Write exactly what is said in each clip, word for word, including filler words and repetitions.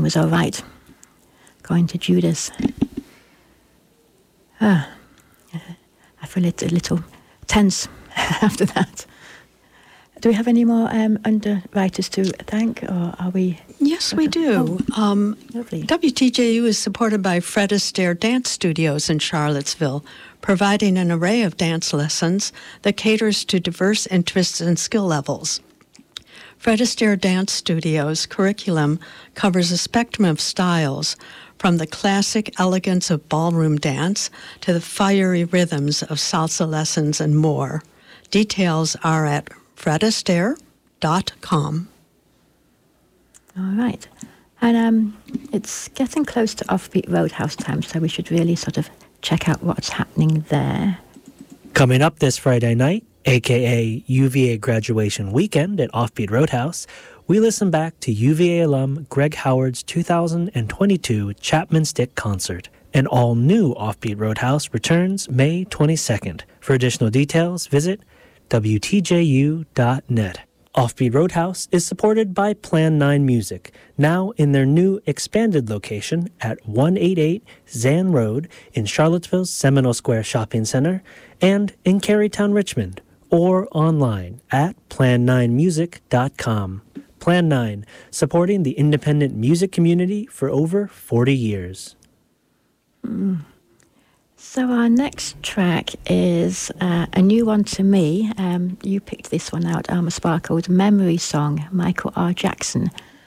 everything was all right, according to Judas. Ah, I feel it a little tense after that. Do we have any more um, underwriters to thank, or are we? Yes, we do. Oh, um, lovely. W T J U is supported by Fred Astaire Dance Studios in Charlottesville, providing an array of dance lessons that caters to diverse interests and skill levels. Fred Astaire Dance Studios' curriculum covers a spectrum of styles, from the classic elegance of ballroom dance to the fiery rhythms of salsa lessons and more. Details are at fred astaire dot com. All right. And um, it's getting close to Offbeat Roadhouse time, so we should really sort of check out what's happening there. Coming up this Friday night, a k a. U V A graduation weekend at Offbeat Roadhouse, we listen back to U V A alum Greg Howard's two thousand twenty-two Chapman Stick concert. An all-new Offbeat Roadhouse returns May twenty-second. For additional details, visit W T J U dot net. Offbeat Roadhouse is supported by Plan nine Music, now in their new expanded location at one eighty-eight Zan Road in Charlottesville's Seminole Square Shopping Center and in Carytown, Richmond, or online at plan nine music dot com. Plan nine, supporting the independent music community for over forty years. Mm. So our next track is uh, a new one to me. Um, you picked this one out, Alma Sparkle's Memory Song, Michael R. Jackson.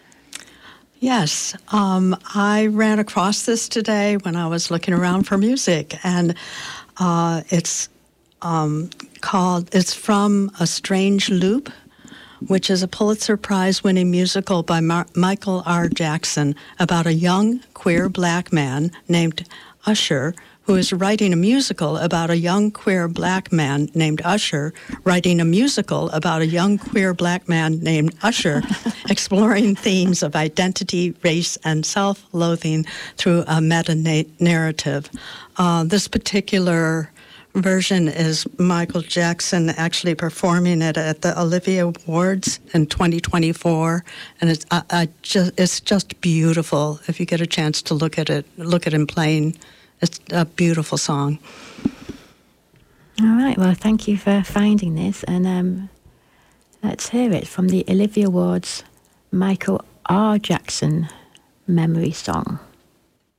Yes, um, I ran across this today when I was looking around for music, and uh, it's um, called, it's from A Strange Loop, which is a Pulitzer Prize-winning musical by Mar- Michael R. Jackson about a young queer black man named Usher, who is writing a musical about a young queer black man named Usher, writing a musical about a young queer black man named Usher, exploring themes of identity, race, and self-loathing through a meta-narrative. Uh, this particular version is Michael Jackson actually performing it at the Olivia Awards in twenty twenty-four, and it's I, I just it's just beautiful. If you get a chance to look at it, look at him playing. It's a beautiful song. All right, well, thank you for finding this, and um, let's hear it from the Olivia Awards Michael R. Jackson Memory Song.